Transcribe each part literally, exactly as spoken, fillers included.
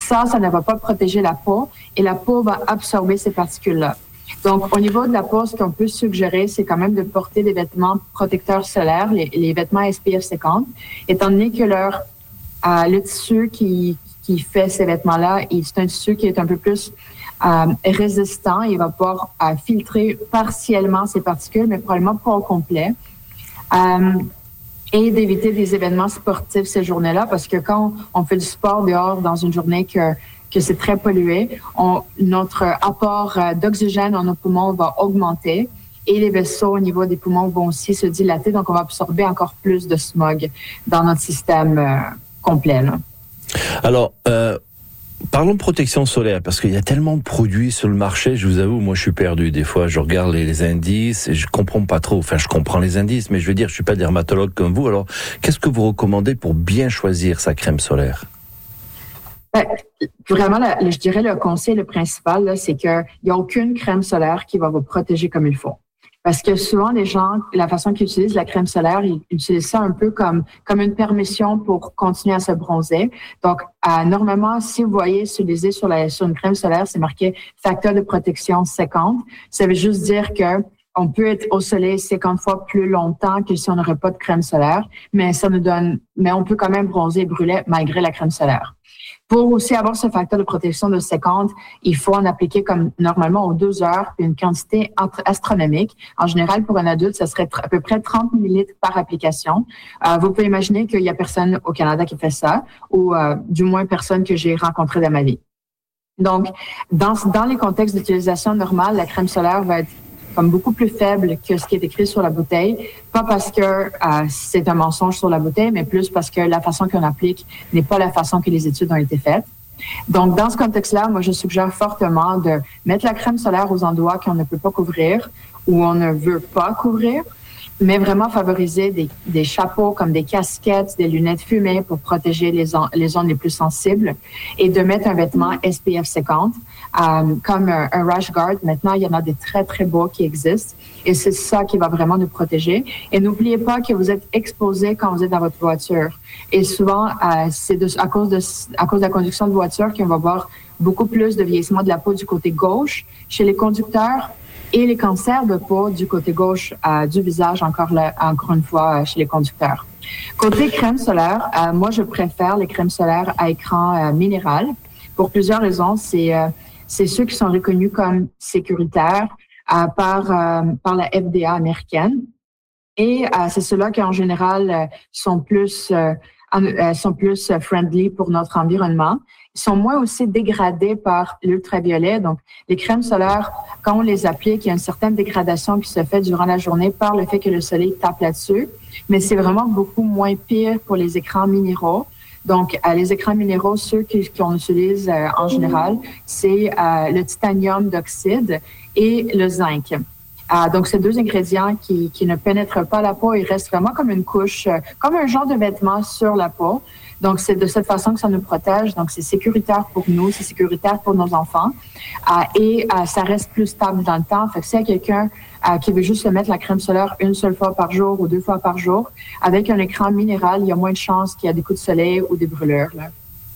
ça, ça ne va pas protéger la peau et la peau va absorber ces particules-là. Donc, au niveau de la peau, ce qu'on peut suggérer, c'est quand même de porter des vêtements protecteurs solaires, les, les vêtements S P F cinquante, étant donné que leur, euh, le tissu qui, qui fait ces vêtements-là, c'est un tissu qui est un peu plus euh, résistant. Il va pouvoir euh, filtrer partiellement ces particules, mais probablement pas au complet. Euh, et d'éviter des événements sportifs ces journées-là, parce que quand on fait du sport dehors dans une journée que que c'est très pollué, on, notre apport d'oxygène dans nos poumons va augmenter et les vaisseaux au niveau des poumons vont aussi se dilater, donc on va absorber encore plus de smog dans notre système euh, complet. Là. Alors, euh, parlons de protection solaire, parce qu'il y a tellement de produits sur le marché, je vous avoue, moi je suis perdu. Des fois, je regarde les, les indices et je comprends pas trop. Enfin, je comprends les indices, mais je veux dire, je suis pas dermatologue comme vous. Alors, qu'est-ce que vous recommandez pour bien choisir sa crème solaire? Ben, vraiment, la, je dirais le conseil le principal, là, c'est qu'il n'y a aucune crème solaire qui va vous protéger comme il faut. Parce que souvent, les gens, la façon qu'ils utilisent la crème solaire, ils utilisent ça un peu comme comme une permission pour continuer à se bronzer. Donc, euh, normalement, si vous voyez utiliser sur, la, sur une crème solaire, c'est marqué facteur de protection cinquante. Ça veut juste dire que on peut être au soleil cinquante fois plus longtemps que si on n'aurait pas de crème solaire, mais ça nous donne, mais on peut quand même bronzer et brûler malgré la crème solaire. Pour aussi avoir ce facteur de protection de cinquante, il faut en appliquer comme normalement aux deux heures, puis une quantité astronomique. En général, pour un adulte, ça serait à peu près trente millilitres par application. Euh, vous pouvez imaginer qu'il y a personne au Canada qui fait ça, ou euh, du moins personne que j'ai rencontré dans ma vie. Donc, dans, dans les contextes d'utilisation normale, la crème solaire va être comme beaucoup plus faible que ce qui est écrit sur la bouteille, pas parce que euh, c'est un mensonge sur la bouteille, mais plus parce que la façon qu'on applique n'est pas la façon que les études ont été faites. Donc, dans ce contexte-là, moi, je suggère fortement de mettre la crème solaire aux endroits qu'on ne peut pas couvrir ou on ne veut pas couvrir, mais vraiment favoriser des, des chapeaux comme des casquettes, des lunettes fumées pour protéger les, on, les zones les plus sensibles et de mettre un vêtement S P F cinquante. Euh, comme un, un rash guard. Maintenant, il y en a des très, très beaux qui existent et c'est ça qui va vraiment nous protéger. Et n'oubliez pas que vous êtes exposé quand vous êtes dans votre voiture. Et souvent, euh, c'est de, à, cause de, à cause de la conduction de voiture qu'on va voir beaucoup plus de vieillissement de la peau du côté gauche chez les conducteurs et les cancers de peau du côté gauche euh, du visage, encore, là, encore une fois, euh, chez les conducteurs. Côté crème solaire, euh, moi, je préfère les crèmes solaires à écran euh, minéral pour plusieurs raisons. C'est... Euh, C'est ceux qui sont reconnus comme sécuritaires euh, par euh, par la F D A américaine. Et euh, c'est ceux-là qui, en général, euh, sont plus euh, euh, sont plus friendly pour notre environnement. Ils sont moins aussi dégradés par l'ultraviolet. Donc, les crèmes solaires, quand on les applique, il y a une certaine dégradation qui se fait durant la journée par le fait que le soleil tape là-dessus. Mais c'est vraiment beaucoup moins pire pour les écrans minéraux. Donc, euh, les écrans minéraux, ceux qu'on utilise euh, en général, c'est euh, le titanium d'oxyde et le zinc. Euh, donc, ces deux ingrédients qui, qui ne pénètrent pas la peau, ils restent vraiment comme une couche, euh, comme un genre de vêtement sur la peau. Donc, c'est de cette façon que ça nous protège. Donc, c'est sécuritaire pour nous, c'est sécuritaire pour nos enfants. Euh, et euh, ça reste plus stable dans le temps. Fait que s'il y a quelqu'un euh, qui veut juste se mettre la crème solaire une seule fois par jour ou deux fois par jour, avec un écran minéral, il y a moins de chances qu'il y ait des coups de soleil ou des brûlures, là.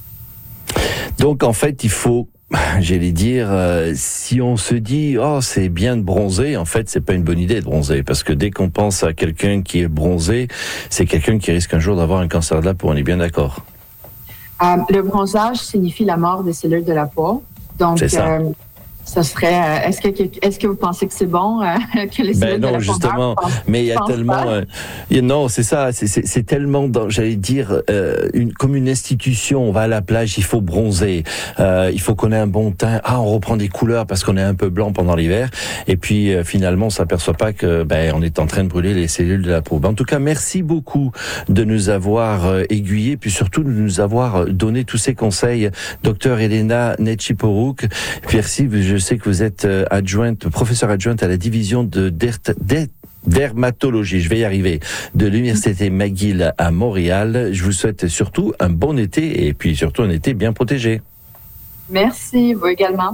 Donc, en fait, il faut... J'allais dire, euh, si on se dit, oh, c'est bien de bronzer, en fait, c'est pas une bonne idée de bronzer, parce que dès qu'on pense à quelqu'un qui est bronzé, c'est quelqu'un qui risque un jour d'avoir un cancer de la peau, on est bien d'accord? Euh, le bronzage signifie la mort des cellules de la peau. Donc, c'est ça. Euh, ça serait, euh, est-ce que, est-ce que vous pensez que c'est bon euh, que les cellules ben non, de la justement, peau meurent? mais il y a tellement, euh, y a, non, c'est ça, c'est, c'est, c'est tellement, dans, j'allais dire, euh, une, comme une institution. On va à la plage, il faut bronzer, euh, il faut qu'on ait un bon teint. Ah, on reprend des couleurs parce qu'on est un peu blanc pendant l'hiver, et puis euh, finalement, on s'aperçoit pas que, ben, on est en train de brûler les cellules de la peau. Ben, en tout cas, merci beaucoup de nous avoir euh, aiguillés, puis surtout de nous avoir donné tous ces conseils, docteur Elena Nechiporuk. Merci, je sais que vous êtes adjointe, professeure adjointe à la division de dermatologie, je vais y arriver, de l'Université McGill à Montréal. Je vous souhaite surtout un bon été et puis surtout un été bien protégé. Merci, vous également.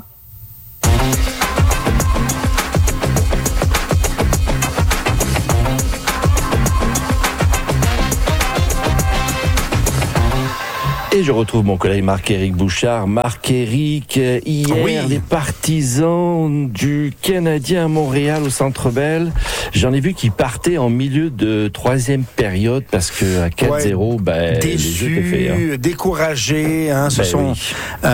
Et Et je retrouve mon collègue Marc-Éric Bouchard. Marc-Éric, hier, oui. les partisans du Canadien à Montréal au Centre Bell, j'en ai vu qui partaient en milieu de troisième période parce que à quatre zéro, ouais. ben, déçus, les jeux étaient faits. Hein. Découragés, hein, ce, ben sont, oui.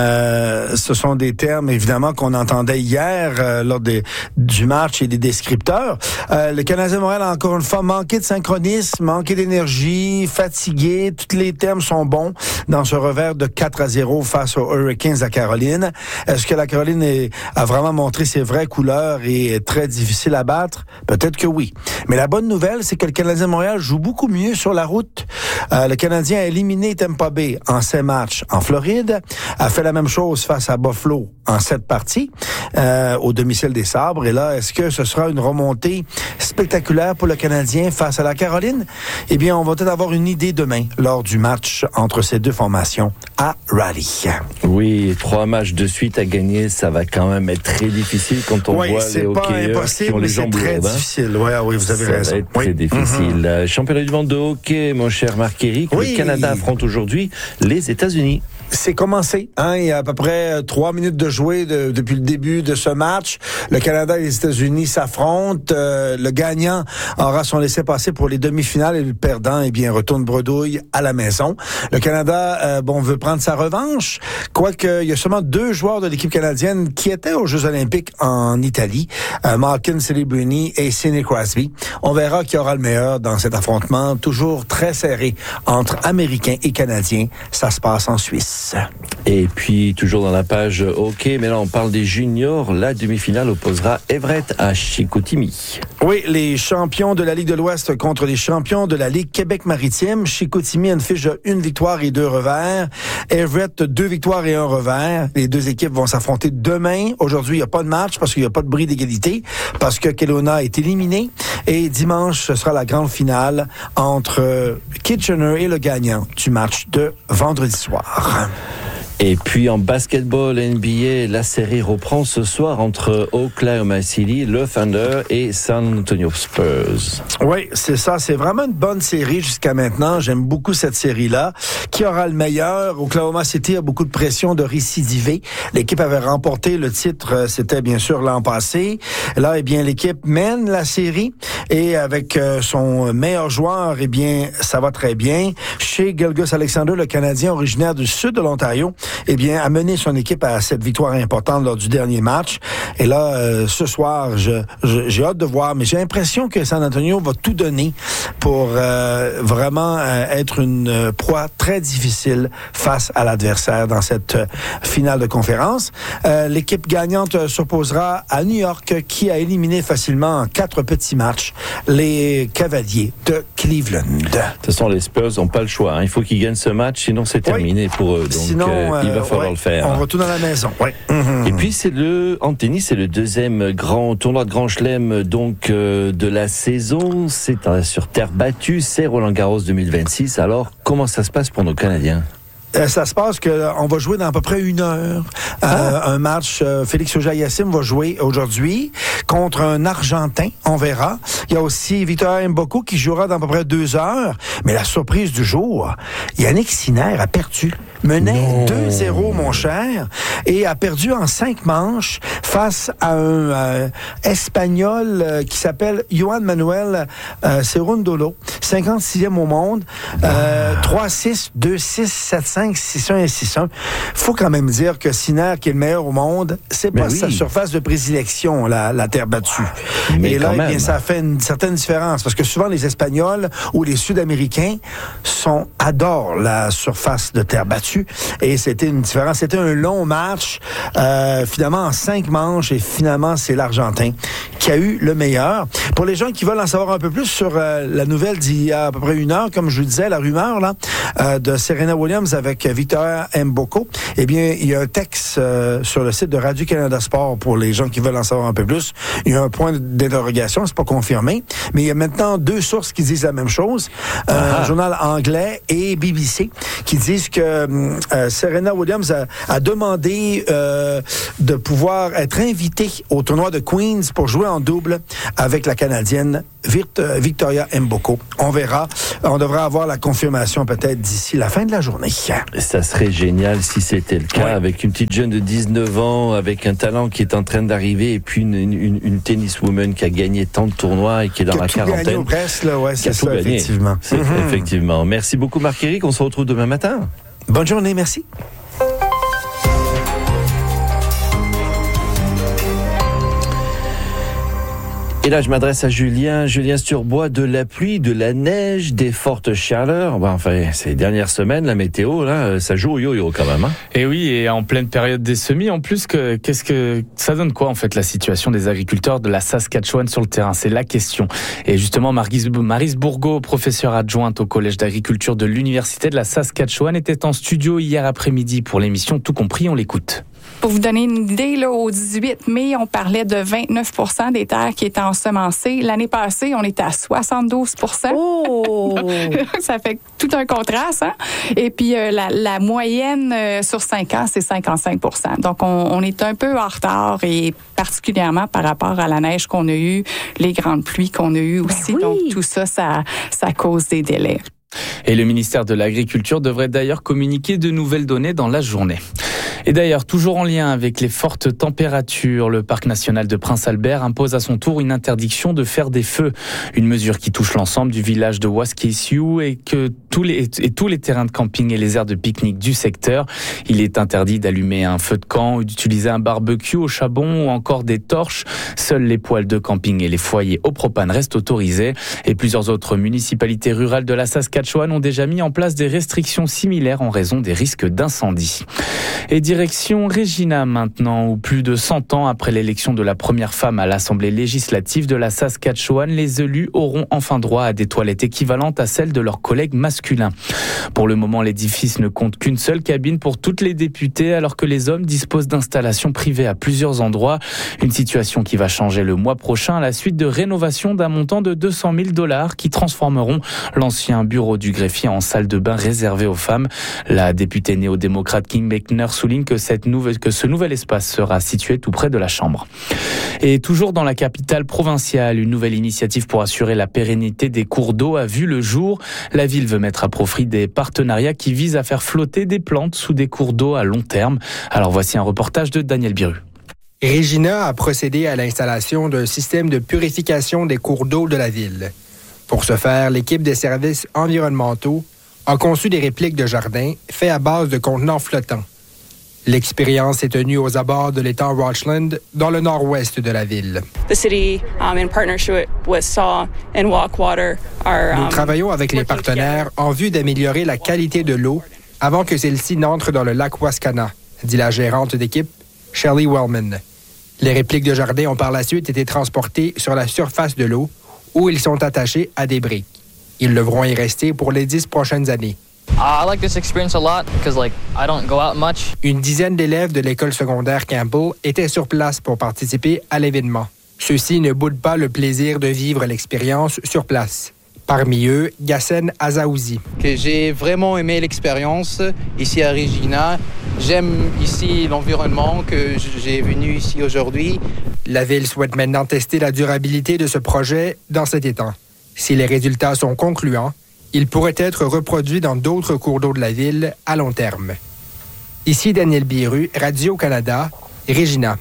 euh, ce sont des termes, évidemment, qu'on entendait hier euh, lors des, du match et des descripteurs. Euh, le Canadien de Montréal a encore une fois manqué de synchronisme, manqué d'énergie, fatigué. Tous les termes sont bons dans ce revers de quatre à zéro face aux Hurricanes à Caroline. Est-ce que la Caroline est, a vraiment montré ses vraies couleurs et est très difficile à battre? Peut-être que oui. Mais la bonne nouvelle, c'est que le Canadien de Montréal joue beaucoup mieux sur la route. Euh, le Canadien a éliminé Tampa Bay en cinq matchs en Floride, a fait la même chose face à Buffalo en sept parties euh, au domicile des Sabres. Et là, est-ce que ce sera une remontée spectaculaire pour le Canadien face à la Caroline? Eh bien, on va peut-être avoir une idée demain lors du match entre ces deux formations à Raleigh. Oui, trois matchs de suite à gagner, ça va quand même être très difficile quand on oui, voit les hockeyeurs qui ont les jambes lourdes. C'est très difficile. Ouais, oui, vous avez ça raison. Ça va être oui. très difficile. Mm-hmm. Championnat du monde de hockey, mon cher Marc-Éric, oui. Le Canada affronte aujourd'hui les États-Unis. C'est commencé, hein, il y a à peu près trois minutes de jouer de, depuis le début de ce match. Le Canada et les États-Unis s'affrontent. Euh, le gagnant aura son laissez-passer pour les demi-finales et le perdant, eh bien, retourne bredouille à la maison. Le Canada, euh, bon, veut prendre sa revanche, quoique il y a seulement deux joueurs de l'équipe canadienne qui étaient aux Jeux olympiques en Italie, euh, Malkin Celebrini et Sidney Crosby. On verra qui aura le meilleur dans cet affrontement, toujours très serré entre Américains et Canadiens. Ça se passe en Suisse. Et puis, toujours dans la page hockey, mais là, on parle des juniors. La demi-finale opposera Everett à Chicoutimi. Oui, les champions de la Ligue de l'Ouest contre les champions de la Ligue Québec-Maritime. Chicoutimi a une fiche de une victoire et deux revers. Everett, deux victoires et un revers. Les deux équipes vont s'affronter demain. Aujourd'hui, il n'y a pas de match parce qu'il n'y a pas de bris d'égalité, parce que Kelowna est éliminé. Et dimanche, ce sera la grande finale entre Kitchener et le gagnant du match de vendredi soir. Et puis en basketball N B A, la série reprend ce soir entre Oklahoma City, le Thunder et San Antonio Spurs. Oui, c'est ça. C'est vraiment une bonne série jusqu'à maintenant. J'aime beaucoup cette série-là. Qui aura le meilleur? Oklahoma City a beaucoup de pression de récidiver. L'équipe avait remporté le titre, c'était bien sûr l'an passé. Là, eh bien, l'équipe mène la série et avec son meilleur joueur, eh bien, ça va très bien. Shai Gilgeous-Alexander, le Canadien originaire du sud de l'Ontario, eh bien, a mené son équipe à cette victoire importante lors du dernier match. Et là, euh, ce soir, je, je, j'ai hâte de voir, mais j'ai l'impression que San Antonio va tout donner pour euh, vraiment euh, être une euh, proie très difficile face à l'adversaire dans cette euh, finale de conférence. Euh, l'équipe gagnante euh, s'opposera à New York, qui a éliminé facilement en quatre petits matchs les Cavaliers de Cleveland. De toute façon, les Spurs n'ont pas le choix. Hein. Il faut qu'ils gagnent ce match, sinon c'est terminé oui. pour eux. Donc, sinon, euh, il va falloir ouais, le faire. On retourne à la maison. Ouais. Mm-hmm. Et puis c'est le en tennis, c'est le deuxième grand tournoi de Grand Chelem donc euh, de la saison. C'est euh, sur terre battue, c'est Roland Garros deux mille vingt-six. Alors comment ça se passe pour nos Canadiens? Euh, ça se passe que on va jouer dans à peu près une heure. Euh, ah. Un match, euh, Félix Auger-Aliassime va jouer aujourd'hui contre un Argentin, on verra. Il y a aussi Victor Mboko qui jouera dans à peu près deux heures. Mais la surprise du jour, Yannick Sinner a perdu. Menait deux zéro, mon cher, et a perdu en cinq manches face à un euh, Espagnol euh, qui s'appelle Juan Manuel euh, Cerundolo, cinquante-sixième au monde, euh, trois six, deux six, sept cinq, six un et six un. Faut quand même dire que Sinner, qui est le meilleur au monde, c'est pas oui. sa surface de prédilection, la, la terre battue. Mais et là, eh bien, ça fait une certaine différence, parce que souvent les Espagnols ou les Sud-Américains sont adorent la surface de terre battue. Et c'était une différence. C'était un long match, euh, finalement en cinq manches, et finalement c'est l'Argentin qui a eu le meilleur. Pour les gens qui veulent en savoir un peu plus sur euh, la nouvelle d'il y a à peu près une heure, comme je vous disais, la rumeur là euh, de Serena Williams avec Victoria Mboko, eh bien il y a un texte euh, sur le site de Radio-Canada Sport pour les gens qui veulent en savoir un peu plus. Il y a un point d'interrogation, c'est pas confirmé, mais il y a maintenant deux sources qui disent la même chose, euh, un journal anglais et B B C qui disent que euh, Serena Williams a, a demandé euh, de pouvoir être invitée au tournoi de Queens pour jouer en double avec la Canadienne Victoria Mboko. On verra. On devrait avoir la confirmation peut-être d'ici la fin de la journée. Ça serait génial si c'était le cas, ouais. Avec une petite jeune de dix-neuf ans, avec un talent qui est en train d'arriver, et puis une, une, une tenniswoman qui a gagné tant de tournois et qui est dans qui a la tout quarantaine. Gagné au presse, là, ouais, c'est ça, gagné. Effectivement. C'est, mm-hmm. Effectivement. Merci beaucoup, Marc-Éric. On se retrouve demain matin. Bonne journée, merci. Et là, je m'adresse à Julien. Julien Sturbois, de la pluie, de la neige, des fortes chaleurs. Bon, enfin, ces dernières semaines, la météo, là, ça joue au yo-yo quand même. Hein. Et oui, et en pleine période des semis, en plus, que, qu'est-ce que ça donne quoi, en fait, la situation des agriculteurs de la Saskatchewan sur le terrain? C'est la question. Et justement, Maryse, Maryse Bourgault, professeure adjointe au Collège d'agriculture de l'Université de la Saskatchewan, était en studio hier après-midi pour l'émission Tout compris. On l'écoute. Pour vous donner une idée, là, au dix-huit mai, on parlait de vingt-neuf pour cent des terres qui étaient ensemencées. L'année passée, on était à soixante-douze pour cent. Oh! Ça fait tout un contraste. Hein? Et puis, euh, la, la moyenne euh, sur cinq ans, c'est cinquante-cinq pour cent. Donc, on, on est un peu en retard, et particulièrement par rapport à la neige qu'on a eue, les grandes pluies qu'on a eues aussi. Oui. Donc, tout ça, ça, ça cause des délais. Et le ministère de l'Agriculture devrait d'ailleurs communiquer de nouvelles données dans la journée. Et d'ailleurs, toujours en lien avec les fortes températures, le parc national de Prince-Albert impose à son tour une interdiction de faire des feux. Une mesure qui touche l'ensemble du village de Waskesiu et que tous les, et tous les terrains de camping et les aires de pique-nique du secteur. Il est interdit d'allumer un feu de camp ou d'utiliser un barbecue au charbon ou encore des torches. Seuls les poêles de camping et les foyers au propane restent autorisés. Et plusieurs autres municipalités rurales de la Saskatchewan ont déjà mis en place des restrictions similaires en raison des risques d'incendie. Et direction Regina maintenant, où plus de cent ans après l'élection de la première femme à l'Assemblée législative de la Saskatchewan, les élus auront enfin droit à des toilettes équivalentes à celles de leurs collègues masculins. Pour le moment, l'édifice ne compte qu'une seule cabine pour toutes les députées, alors que les hommes disposent d'installations privées à plusieurs endroits. Une situation qui va changer le mois prochain à la suite de rénovations d'un montant de deux cent mille dollars qui transformeront l'ancien bureau du greffier en salle de bain réservée aux femmes. La députée néo-démocrate Kim Beckner souligne que, cette nouvelle, que ce nouvel espace sera situé tout près de la Chambre. Et toujours dans la capitale provinciale, une nouvelle initiative pour assurer la pérennité des cours d'eau a vu le jour. La ville veut mettre à profit des partenariats qui visent à faire flotter des plantes sous des cours d'eau à long terme. Alors voici un reportage de Daniel Biru. Regina a procédé à l'installation d'un système de purification des cours d'eau de la ville. Pour ce faire, l'équipe des services environnementaux a conçu des répliques de jardins faits à base de contenants flottants. L'expérience s'est tenue aux abords de l'étang Rochland, dans le nord-ouest de la ville. The city, um, in partnership with Saw and Walkwater, are, um, Nous travaillons avec les partenaires en vue d'améliorer la qualité de l'eau avant que celle-ci n'entre dans le lac Wascana, dit la gérante d'équipe, Shelley Wellman. Les répliques de jardin ont par la suite été transportées sur la surface de l'eau, où ils sont attachés à des briques. Ils devront y rester pour les dix prochaines années. I like this experience a lot because like I don't go out much. Une dizaine d'élèves de l'école secondaire Campbell étaient sur place pour participer à l'événement. Ceux-ci ne boudent pas le plaisir de vivre l'expérience sur place. Parmi eux, Gassen Azaouzi. Que j'ai vraiment aimé l'expérience ici à Regina. J'aime ici l'environnement que j'ai venu ici aujourd'hui. La ville souhaite maintenant tester la durabilité de ce projet dans cet étang. Si les résultats sont concluants, il pourrait être reproduit dans d'autres cours d'eau de la ville à long terme. Ici Daniel Biru, Radio-Canada, Regina.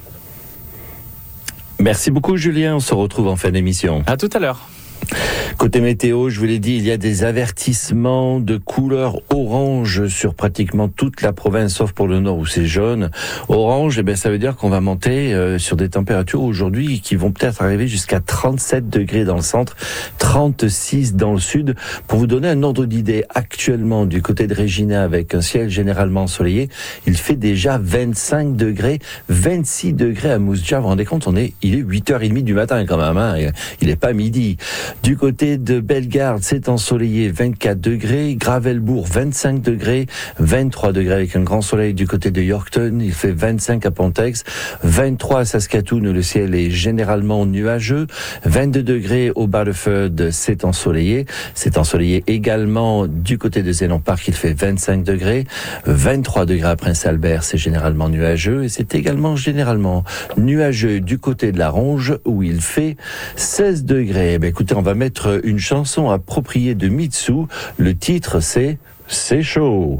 Merci beaucoup Julien, on se retrouve en fin d'émission. À tout à l'heure. Côté météo, je vous l'ai dit, il y a des avertissements de couleur orange sur pratiquement toute la province, sauf pour le nord où c'est jaune. Orange, eh bien, ça veut dire qu'on va monter euh, sur des températures aujourd'hui qui vont peut-être arriver jusqu'à trente-sept degrés dans le centre, trente-six dans le sud. Pour vous donner un ordre d'idée, actuellement, du côté de Regina, avec un ciel généralement ensoleillé, il fait déjà vingt-cinq degrés, vingt-six degrés à Moose Jaw. Vous vous rendez compte, on est, il est huit heures trente du matin quand même, hein, il n'est pas midi. Du côté côté de Bellegarde, c'est ensoleillé, vingt-quatre degrés. Gravelbourg, vingt-cinq degrés. vingt-trois degrés avec un grand soleil du côté de Yorkton. Il fait vingt-cinq à Pontex. vingt-trois à Saskatoon, où le ciel est généralement nuageux. vingt-deux degrés au Battleford, c'est ensoleillé. C'est ensoleillé également du côté de Zénon Park. Il fait vingt-cinq degrés. vingt-trois degrés à Prince-Albert, c'est généralement nuageux. Et c'est également généralement nuageux du côté de la Ronge, où il fait seize degrés. Eh bien, écoutez, on va mettre une chanson appropriée de Mitsou. Le titre, c'est « C'est chaud ».